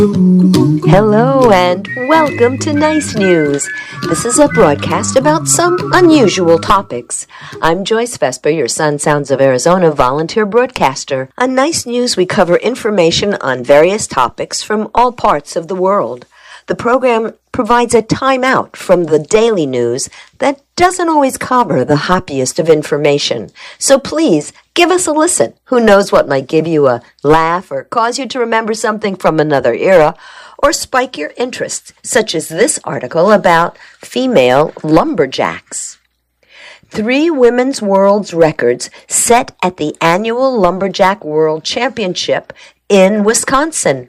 Hello and welcome to Nice News. This is a broadcast about some unusual topics. I'm Joyce Vesper, your Sun Sounds of Arizona volunteer broadcaster. On Nice News, we cover information on various topics from all parts of the world. The program provides a timeout from the daily news that doesn't always cover the happiest of information. So please, give us a listen. Who knows what might give you a laugh or cause you to remember something from another era or spike your interest, such as this article about female lumberjacks. 3 women's world records set at the annual Lumberjack World Championship in Wisconsin.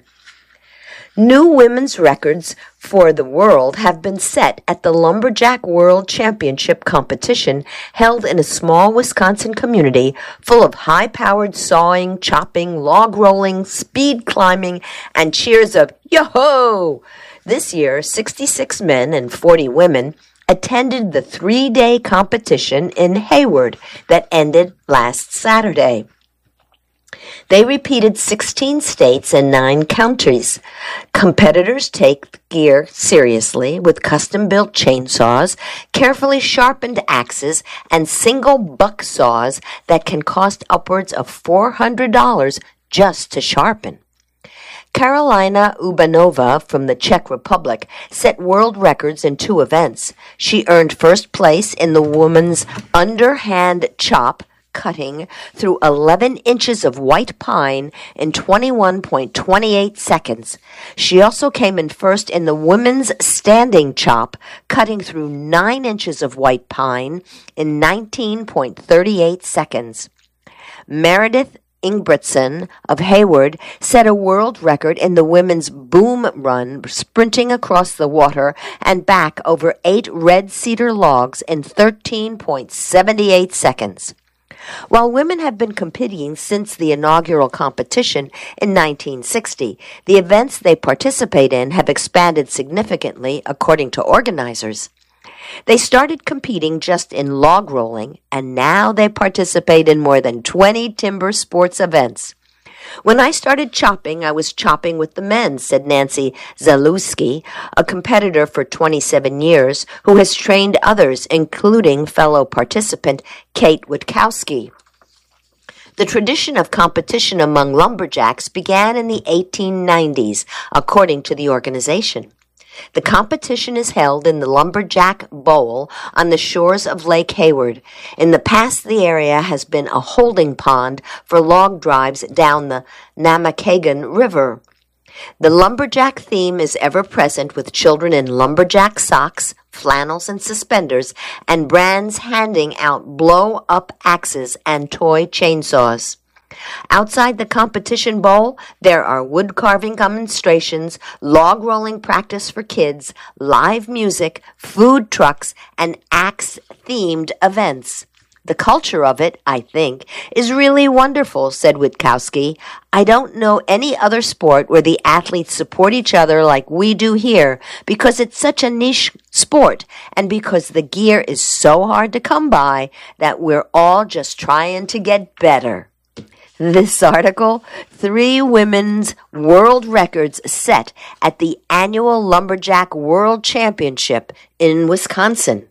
New women's records for the world have been set at the Lumberjack World Championship competition held in a small Wisconsin community full of high-powered sawing, chopping, log rolling, speed climbing, and cheers of yo-ho! This year, 66 men and 40 women attended the 3-day competition in Hayward that ended last Saturday. They repeated 16 states and 9 counties. Competitors take the gear seriously with custom-built chainsaws, carefully sharpened axes, and single buck saws that can cost upwards of $400 just to sharpen. Karolina Ubanova from the Czech Republic set world records in 2 events. She earned first place in the woman's underhand chop, cutting through 11 inches of white pine in 21.28 seconds. She also came in first in the women's standing chop, cutting through 9 inches of white pine in 19.38 seconds. Meredith Ingebrigtsen of Hayward set a world record in the women's boom run, sprinting across the water and back over 8 red cedar logs in 13.78 seconds. While women have been competing since the inaugural competition in 1960, the events they participate in have expanded significantly, according to organizers. They started competing just in log rolling, and now they participate in more than 20 timber sports events. When I started chopping, I was chopping with the men, said Nancy Zalewski, a competitor for 27 years who has trained others, including fellow participant Kate Witkowski. The tradition of competition among lumberjacks began in the 1890s, according to the organization. The competition is held in the Lumberjack Bowl on the shores of Lake Hayward. In the past, the area has been a holding pond for log drives down the Namakagon River. The lumberjack theme is ever present, with children in lumberjack socks, flannels, and suspenders, and brands handing out blow-up axes and toy chainsaws. Outside the competition bowl, there are wood carving demonstrations, log rolling practice for kids, live music, food trucks, and axe-themed events. The culture of it, I think, is really wonderful, said Witkowski. I don't know any other sport where the athletes support each other like we do here, because it's such a niche sport and because the gear is so hard to come by that we're all just trying to get better. This article, 3 women's world records set at the annual Lumberjack World Championship in Wisconsin.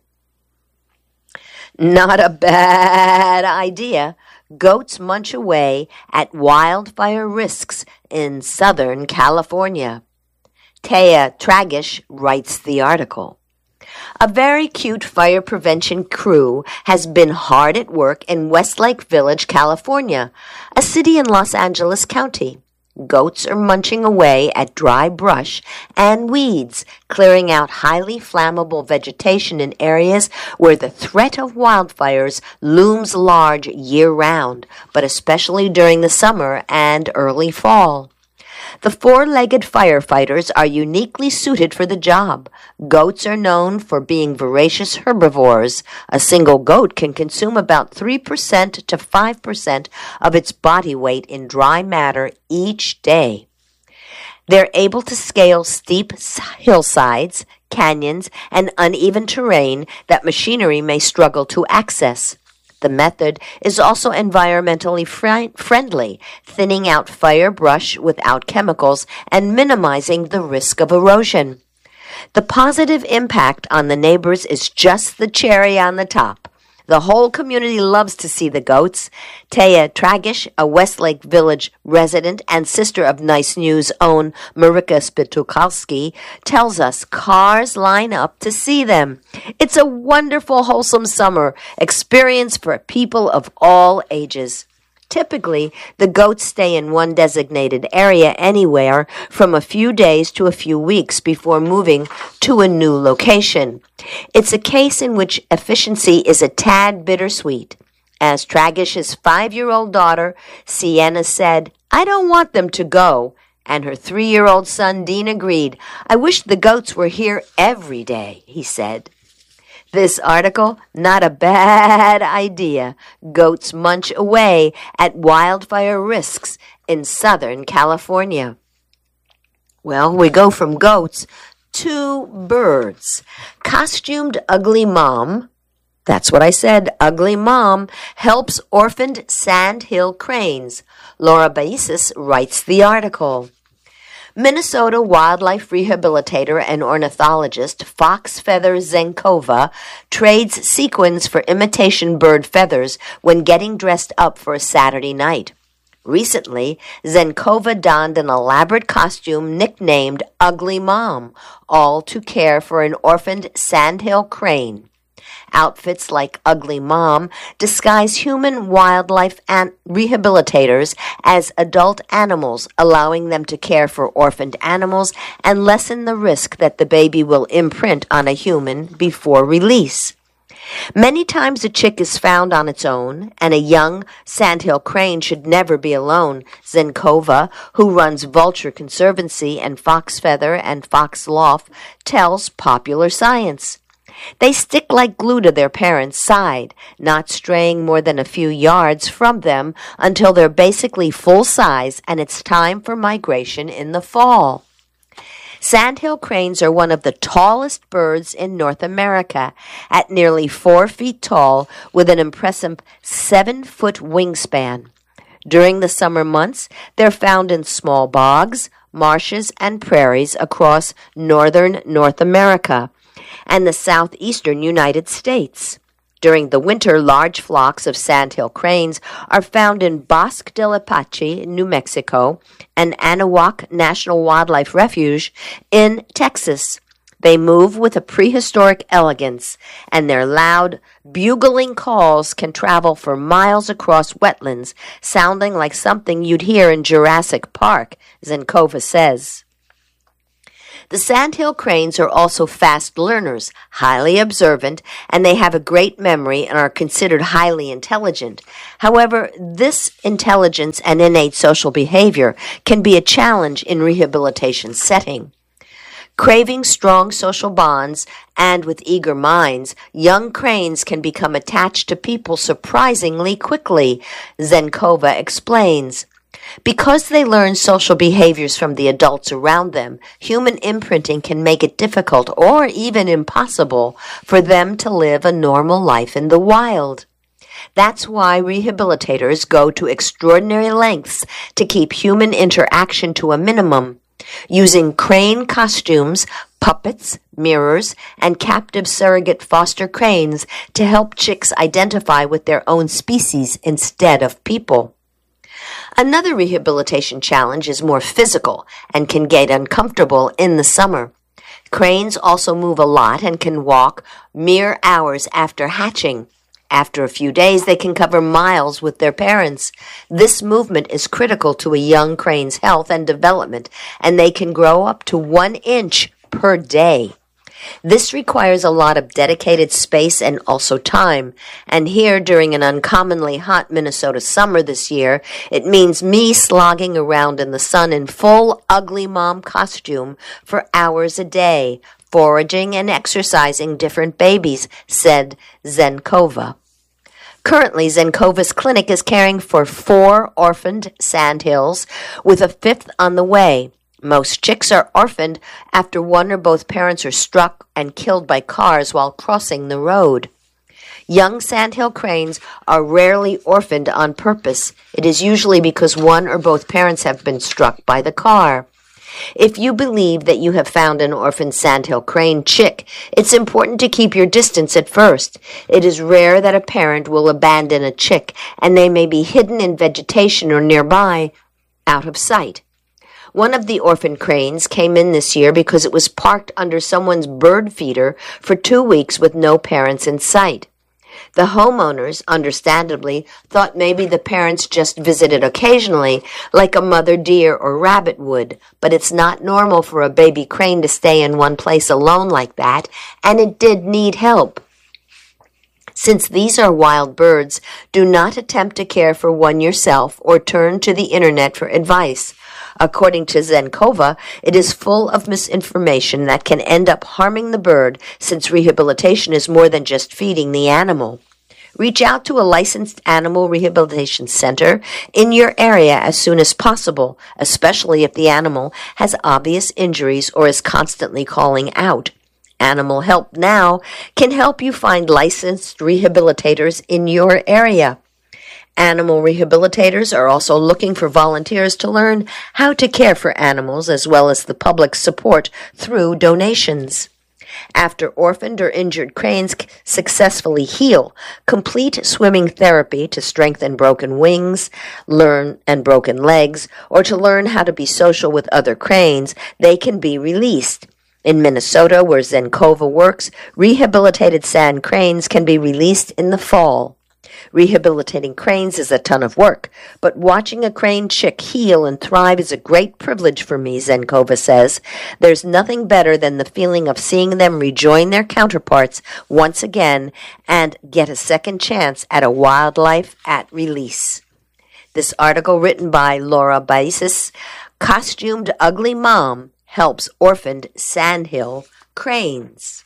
Not a bad idea. Goats munch away at wildfire risks in Southern California. Taya Tragish writes the article. A very cute fire prevention crew has been hard at work in Westlake Village, California, a city in Los Angeles County. Goats are munching away at dry brush and weeds, clearing out highly flammable vegetation in areas where the threat of wildfires looms large year-round, but especially during the summer and early fall. The 4-legged firefighters are uniquely suited for the job. Goats are known for being voracious herbivores. A single goat can consume about 3% to 5% of its body weight in dry matter each day. They're able to scale steep hillsides, canyons, and uneven terrain that machinery may struggle to access. The method is also environmentally friendly, thinning out fire brush without chemicals and minimizing the risk of erosion. The positive impact on the neighbors is just the cherry on the top. The whole community loves to see the goats. Taya Tragish, a Westlake Village resident and sister of Nice News' own Marika Spitukalski, tells us cars line up to see them. It's a wonderful, wholesome summer experience for people of all ages. Typically, the goats stay in one designated area anywhere from a few days to a few weeks before moving to a new location. It's a case in which efficiency is a tad bittersweet. As Tragish's 5-year-old daughter, Sienna, said, "I don't want them to go," and her 3-year-old son, Dean, agreed. "I wish the goats were here every day," he said. This article, not a bad idea. Goats munch away at wildfire risks in Southern California. Well, we go from goats to birds. Costumed Ugly Mom, that's what I said, Ugly Mom, helps orphaned sandhill cranes. Laura Baisis writes the article. Minnesota wildlife rehabilitator and ornithologist Fox Feather Zenkova trades sequins for imitation bird feathers when getting dressed up for a Saturday night. Recently, Zenkova donned an elaborate costume nicknamed Ugly Mom, all to care for an orphaned sandhill crane. Outfits like Ugly Mom disguise human wildlife and rehabilitators as adult animals, allowing them to care for orphaned animals and lessen the risk that the baby will imprint on a human before release. Many times a chick is found on its own, and a young sandhill crane should never be alone. Zenkova, who runs Vulture Conservancy and Fox Feather and Fox Loft, tells Popular Science. They stick like glue to their parents' side, not straying more than a few yards from them until they're basically full size and it's time for migration in the fall. Sandhill cranes are one of the tallest birds in North America, at nearly 4 feet tall with an impressive 7-foot wingspan. During the summer months, they're found in small bogs, marshes, and prairies across northern North America and the southeastern United States. During the winter, large flocks of sandhill cranes are found in Bosque del Apache, New Mexico, and Anahuac National Wildlife Refuge in Texas. They move with a prehistoric elegance, and their loud, bugling calls can travel for miles across wetlands, sounding like something you'd hear in Jurassic Park, Zenkova says. The sandhill cranes are also fast learners, highly observant, and they have a great memory and are considered highly intelligent. However, this intelligence and innate social behavior can be a challenge in rehabilitation setting. Craving strong social bonds and with eager minds, young cranes can become attached to people surprisingly quickly, Zenkova explains. Because they learn social behaviors from the adults around them, human imprinting can make it difficult or even impossible for them to live a normal life in the wild. That's why rehabilitators go to extraordinary lengths to keep human interaction to a minimum, using crane costumes, puppets, mirrors, and captive surrogate foster cranes to help chicks identify with their own species instead of people. Another rehabilitation challenge is more physical and can get uncomfortable in the summer. Cranes also move a lot and can walk mere hours after hatching. After a few days, they can cover miles with their parents. This movement is critical to a young crane's health and development, and they can grow up to 1 inch per day. This requires a lot of dedicated space and also time. And here, during an uncommonly hot Minnesota summer this year, it means me slogging around in the sun in full Ugly Mom costume for hours a day, foraging and exercising different babies, said Zenkova. Currently, Zenkova's clinic is caring for 4 orphaned sandhills, with a 5th on the way. Most chicks are orphaned after one or both parents are struck and killed by cars while crossing the road. Young sandhill cranes are rarely orphaned on purpose. It is usually because one or both parents have been struck by the car. If you believe that you have found an orphaned sandhill crane chick, it's important to keep your distance at first. It is rare that a parent will abandon a chick, and they may be hidden in vegetation or nearby, out of sight. One of the orphaned cranes came in this year because it was parked under someone's bird feeder for 2 weeks with no parents in sight. The homeowners, understandably, thought maybe the parents just visited occasionally, like a mother deer or rabbit would, but it's not normal for a baby crane to stay in one place alone like that, and it did need help. Since these are wild birds, do not attempt to care for one yourself or turn to the internet for advice. According to Zenkova, it is full of misinformation that can end up harming the bird, since rehabilitation is more than just feeding the animal. Reach out to a licensed animal rehabilitation center in your area as soon as possible, especially if the animal has obvious injuries or is constantly calling out. Animal Help Now can help you find licensed rehabilitators in your area. Animal rehabilitators are also looking for volunteers to learn how to care for animals, as well as the public support through donations. After orphaned or injured cranes successfully heal, complete swimming therapy to strengthen broken wings, and broken legs, or to learn how to be social with other cranes, they can be released. In Minnesota, where Zenkova works, rehabilitated sand cranes can be released in the fall. Rehabilitating cranes is a ton of work, but watching a crane chick heal and thrive is a great privilege for me, Zenkova says. There's nothing better than the feeling of seeing them rejoin their counterparts once again and get a second chance at a wildlife at release. This article, written by Laura Baisis, Costumed Ugly Mom Helps Orphaned Sandhill Cranes.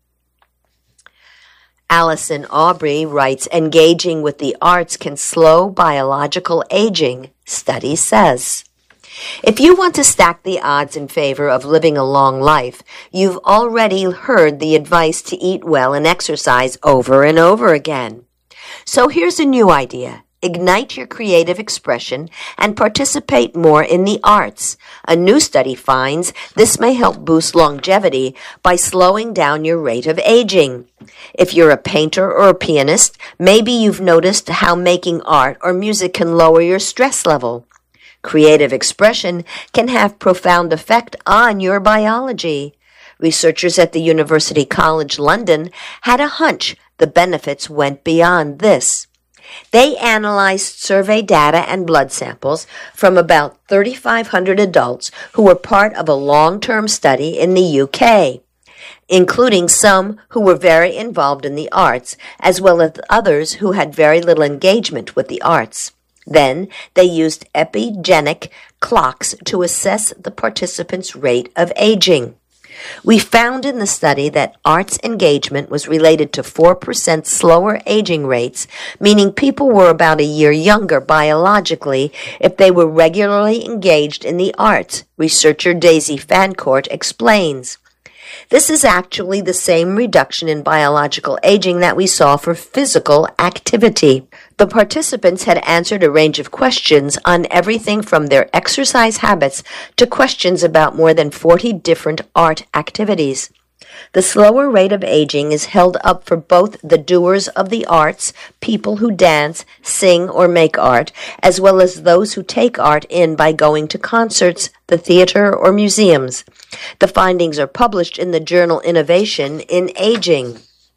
Allison Aubrey writes, engaging with the arts can slow biological aging, study says. If you want to stack the odds in favor of living a long life, you've already heard the advice to eat well and exercise over and over again. So here's a new idea. Ignite your creative expression and participate more in the arts. A new study finds this may help boost longevity by slowing down your rate of aging. If you're a painter or a pianist, maybe you've noticed how making art or music can lower your stress level. Creative expression can have profound effect on your biology. Researchers at the University College London had a hunch the benefits went beyond this. They analyzed survey data and blood samples from about 3,500 adults who were part of a long-term study in the UK, including some who were very involved in the arts, as well as others who had very little engagement with the arts. Then they used epigenetic clocks to assess the participants' rate of aging. We found in the study that arts engagement was related to 4% slower aging rates, meaning people were about a year younger biologically if they were regularly engaged in the arts, researcher Daisy Fancourt explains. This is actually the same reduction in biological aging that we saw for physical activity. The participants had answered a range of questions on everything from their exercise habits to questions about more than 40 different art activities. The slower rate of aging is held up for both the doers of the arts, people who dance, sing, or make art, as well as those who take art in by going to concerts, the theater, or museums. The findings are published in the journal Innovation in Aging.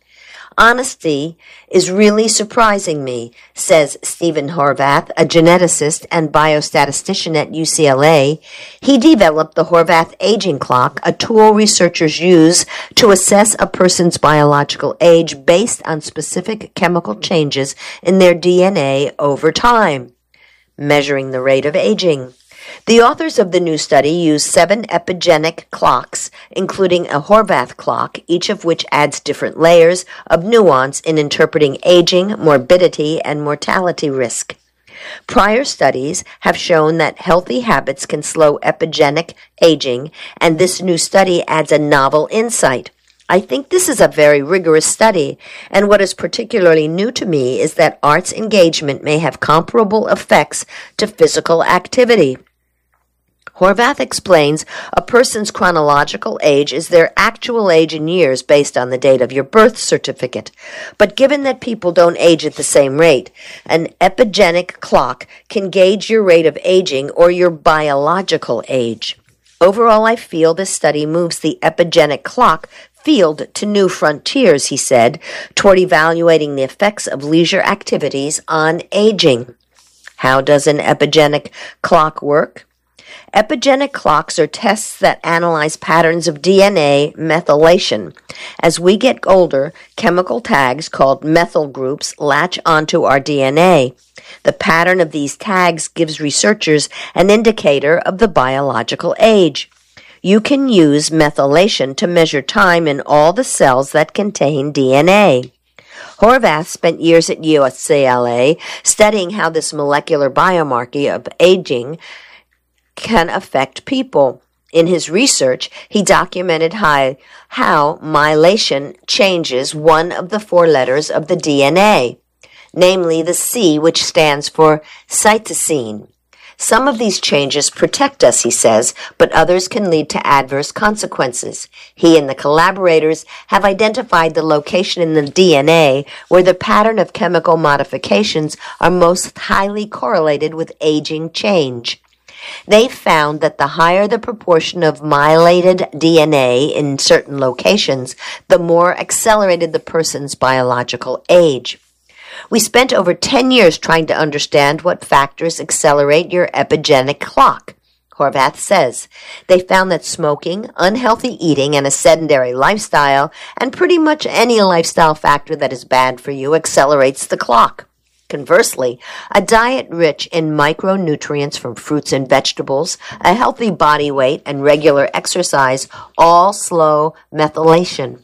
Honesty is really surprising me, says Stephen Horvath, a geneticist and biostatistician at UCLA. He developed the Horvath Aging Clock, a tool researchers use to assess a person's biological age based on specific chemical changes in their DNA over time, measuring the rate of aging. The authors of the new study used 7 epigenetic clocks, including a Horvath clock, each of which adds different layers of nuance in interpreting aging, morbidity, and mortality risk. Prior studies have shown that healthy habits can slow epigenetic aging, and this new study adds a novel insight. I think this is a very rigorous study, and what is particularly new to me is that arts engagement may have comparable effects to physical activity. Horvath explains a person's chronological age is their actual age in years based on the date of your birth certificate. But given that people don't age at the same rate, an epigenetic clock can gauge your rate of aging or your biological age. Overall, I feel this study moves the epigenetic clock field to new frontiers, he said, toward evaluating the effects of leisure activities on aging. How does an epigenetic clock work? Epigenetic clocks are tests that analyze patterns of DNA methylation. As we get older, chemical tags called methyl groups latch onto our DNA. The pattern of these tags gives researchers an indicator of the biological age. You can use methylation to measure time in all the cells that contain DNA. Horvath spent years at UCLA studying how this molecular biomarker of aging can affect people. In his research, he documented how mylation changes one of the 4 letters of the DNA, namely the C, which stands for cytosine. Some of these changes protect us, he says, but others can lead to adverse consequences. He and the collaborators have identified the location in the DNA where the pattern of chemical modifications are most highly correlated with aging change. They found that the higher the proportion of mylated DNA in certain locations, the more accelerated the person's biological age. We spent over 10 years trying to understand what factors accelerate your epigenetic clock. Horvath says they found that smoking, unhealthy eating, and a sedentary lifestyle, and pretty much any lifestyle factor that is bad for you, accelerates the clock. Conversely, a diet rich in micronutrients from fruits and vegetables, a healthy body weight, and regular exercise all slow methylation.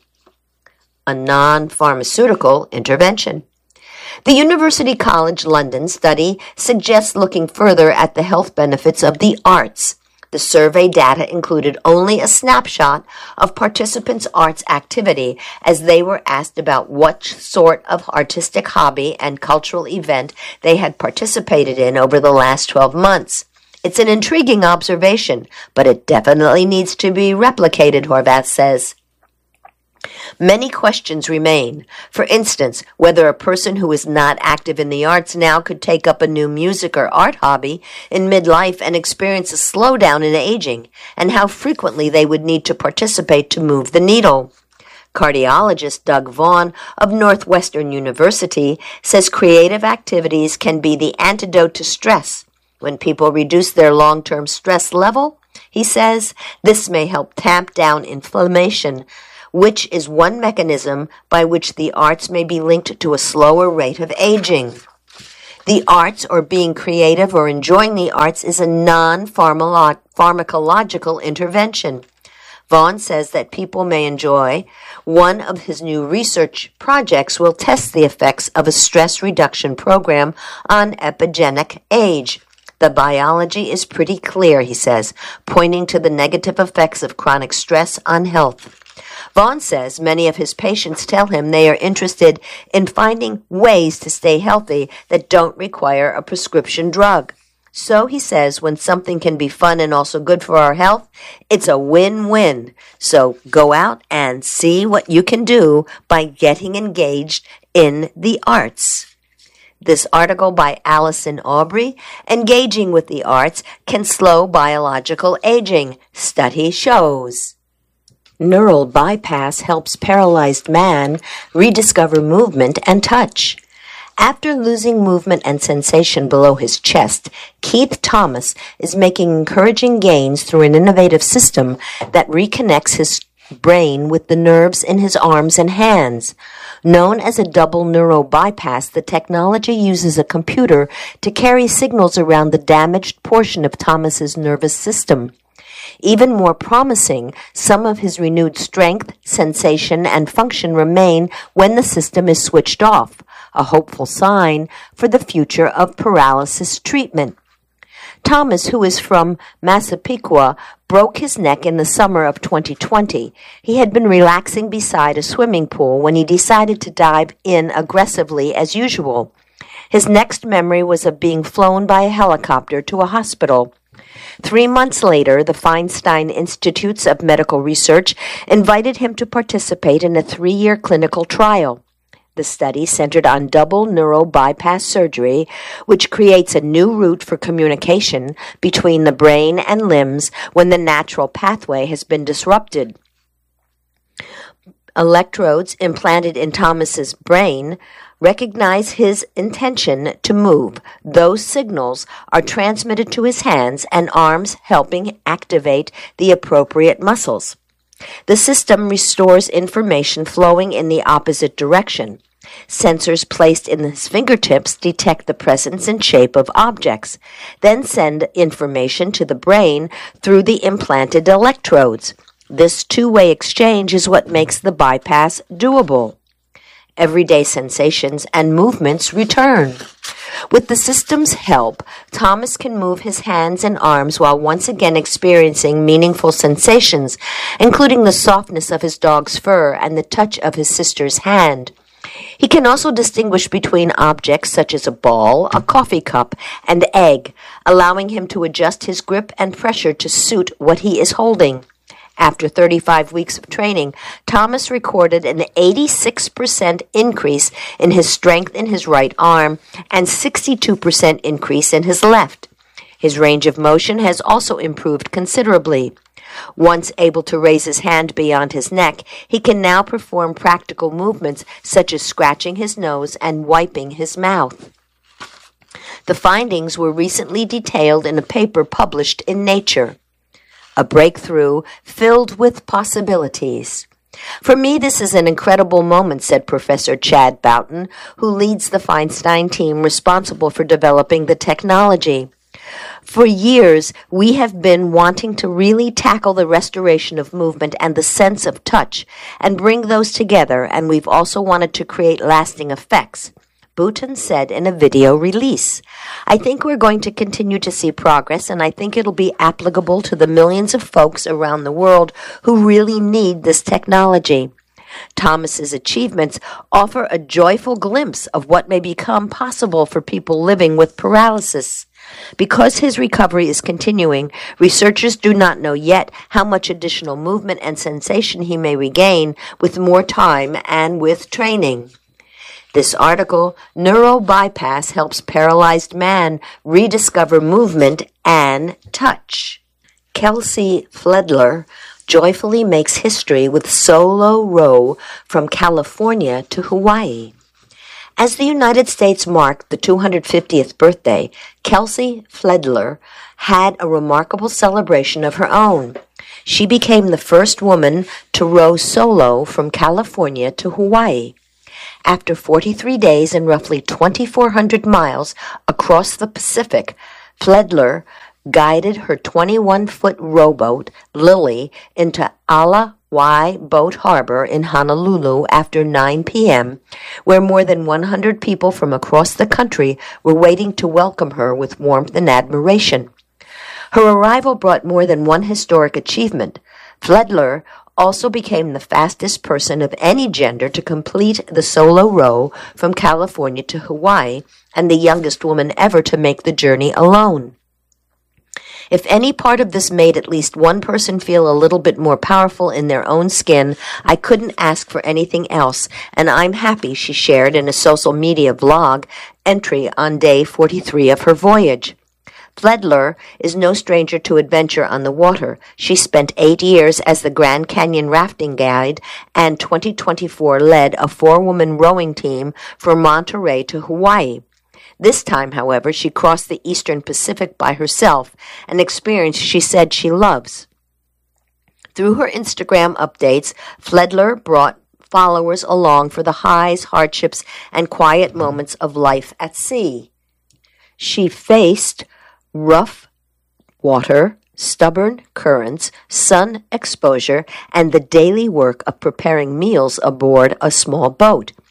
A non-pharmaceutical intervention. The University College London study suggests looking further at the health benefits of the arts. The survey data included only a snapshot of participants' arts activity, as they were asked about what sort of artistic hobby and cultural event they had participated in over the last 12 months. It's an intriguing observation, but it definitely needs to be replicated, Horvath says. Many questions remain. For instance, whether a person who is not active in the arts now could take up a new music or art hobby in midlife and experience a slowdown in aging, and how frequently they would need to participate to move the needle. Cardiologist Doug Vaughan of Northwestern University says creative activities can be the antidote to stress. When people reduce their long-term stress level, he says, this may help tamp down inflammation, which is one mechanism by which the arts may be linked to a slower rate of aging. The arts, or being creative or enjoying the arts, is a non-pharmacological intervention. Vaughan says that people may enjoy. One of his new research projects will test the effects of a stress reduction program on epigenetic age. The biology is pretty clear, he says, pointing to the negative effects of chronic stress on health. Vaughan says many of his patients tell him they are interested in finding ways to stay healthy that don't require a prescription drug. So, he says, when something can be fun and also good for our health, it's a win-win. So go out and see what you can do by getting engaged in the arts. This article by Allison Aubrey, Engaging with the Arts Can Slow Biological Aging, Study Shows. Neural bypass helps paralyzed man rediscover movement and touch. After losing movement and sensation below his chest, Keith Thomas is making encouraging gains through an innovative system that reconnects his brain with the nerves in his arms and hands. Known as a double neural bypass, the technology uses a computer to carry signals around the damaged portion of Thomas's nervous system. Even more promising, some of his renewed strength, sensation, and function remain when the system is switched off, a hopeful sign for the future of paralysis treatment. Thomas, who is from Massapequa, broke his neck in the summer of 2020. He had been relaxing beside a swimming pool when he decided to dive in aggressively as usual. His next memory was of being flown by a helicopter to a hospital. 3 months later, the Feinstein Institutes of Medical Research invited him to participate in a 3-year clinical trial. The study centered on double neural bypass surgery, which creates a new route for communication between the brain and limbs when the natural pathway has been disrupted. Electrodes implanted in Thomas's brain recognize his intention to move. Those signals are transmitted to his hands and arms, helping activate the appropriate muscles. The system restores information flowing in the opposite direction. Sensors placed in his fingertips detect the presence and shape of objects, then send information to the brain through the implanted electrodes. This two-way exchange is what makes the bypass doable. Everyday sensations and movements return. With the system's help, Thomas can move his hands and arms while once again experiencing meaningful sensations, including the softness of his dog's fur and the touch of his sister's hand. He can also distinguish between objects such as a ball, a coffee cup, and egg, allowing him to adjust his grip and pressure to suit what he is holding. After 35 weeks of training, Thomas recorded an 86% increase in his strength in his right arm and 62% increase in his left. His range of motion has also improved considerably. Once able to raise his hand beyond his neck, he can now perform practical movements such as scratching his nose and wiping his mouth. The findings were recently detailed in a paper published in Nature. A breakthrough filled with possibilities. For me, this is an incredible moment, said Professor Chad Boughton, who leads the Feinstein team responsible for developing the technology. For years, we have been wanting to really tackle the restoration of movement and the sense of touch and bring those together, and we've also wanted to create lasting effects. Boughton said in a video release, I think we're going to continue to see progress, and I think it'll be applicable to the millions of folks around the world who really need this technology. Thomas's achievements offer a joyful glimpse of what may become possible for people living with paralysis. Because his recovery is continuing, researchers do not know yet how much additional movement and sensation he may regain with more time and with training. This article, Neural Bypass Helps Paralyzed Man Rediscover Movement and Touch. Kelsey Fledler joyfully makes history with solo row from California to Hawaii. As the United States marked the 250th birthday, Kelsey Fledler had a remarkable celebration of her own. She became the first woman to row solo from California to Hawaii. After 43 days and roughly 2,400 miles across the Pacific, Fledler guided her 21-foot rowboat, Lily, into Ala Wai Boat Harbor in Honolulu after 9 p.m., where more than 100 people from across the country were waiting to welcome her with warmth and admiration. Her arrival brought more than one historic achievement. Fledler also became the fastest person of any gender to complete the solo row from California to Hawaii and the youngest woman ever to make the journey alone. If any part of this made at least one person feel a little bit more powerful in their own skin, I couldn't ask for anything else, and I'm happy, she shared in a social media blog entry on day 43 of her voyage. Fledler is no stranger to adventure on the water. She spent 8 years as the Grand Canyon rafting guide and 2024 led a 4-woman rowing team from Monterey to Hawaii. This time, however, she crossed the Eastern Pacific by herself, an experience she said she loves. Through her Instagram updates, Fledler brought followers along for the highs, hardships, and quiet moments of life at sea. She faced rough water, stubborn currents, sun exposure, and the daily work of preparing meals aboard a small boat.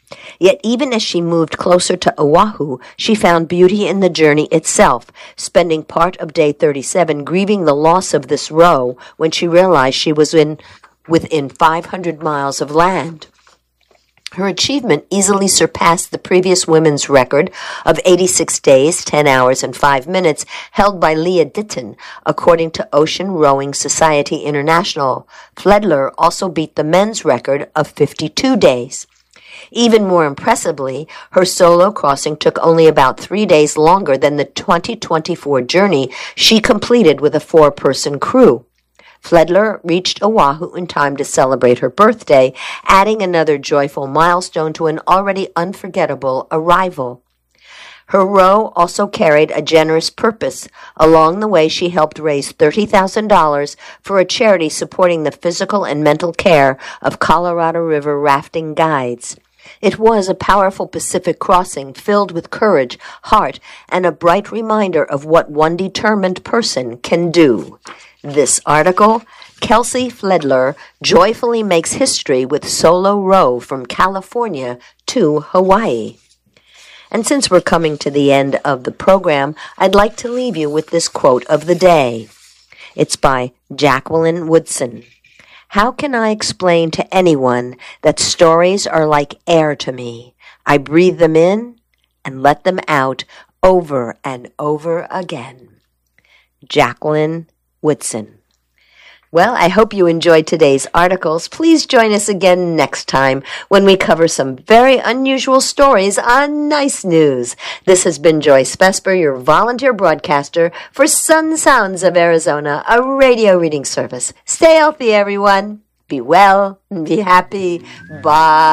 Yet even as she moved closer to Oahu, she found beauty in the journey itself, spending part of day 37 grieving the loss of this row when she realized she was within 500 miles of land. Her achievement easily surpassed the previous women's record of 86 days, 10 hours, and 5 minutes held by Leah Ditton, according to Ocean Rowing Society International. Fledler also beat the men's record of 52 days. Even more impressively, her solo crossing took only about 3 days longer than the 2024 journey she completed with a 4-person crew. Fledler reached Oahu in time to celebrate her birthday, adding another joyful milestone to an already unforgettable arrival. Her row also carried a generous purpose. Along the way, she helped raise $30,000 for a charity supporting the physical and mental care of Colorado River rafting guides. It was a powerful Pacific crossing filled with courage, heart, and a bright reminder of what one determined person can do. This article, Kelsey Fledler joyfully makes history with solo row from California to Hawaii. And since we're coming to the end of the program, I'd like to leave you with this quote of the day. It's by Jacqueline Woodson. How can I explain to anyone that stories are like air to me? I breathe them in and let them out over and over again. Jacqueline Woodson. Well, I hope you enjoyed today's articles. Please join us again next time when we cover some very unusual stories on Nice News. This has been Joyce Vesper, your volunteer broadcaster for Sun Sounds of Arizona, a radio reading service. Stay healthy, everyone. Be well and be happy. Bye.